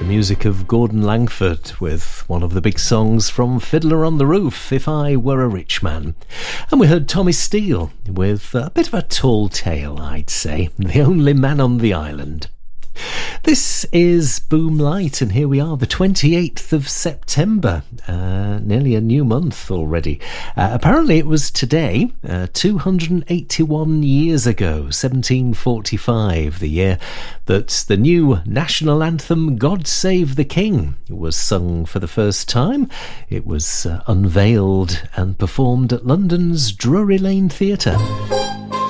Music of Gordon Langford with one of the big songs from Fiddler on the Roof, If I Were a Rich Man. And we heard Tommy Steele with a bit of a tall tale, I'd say, The Only Man on the Island. This is Boom Light, and here we are, the 28th of September, nearly a new month already. Apparently it was today, 281 years ago, 1745, the year that the new national anthem, God Save the King, was sung for the first time. It was unveiled and performed at London's Drury Lane Theatre.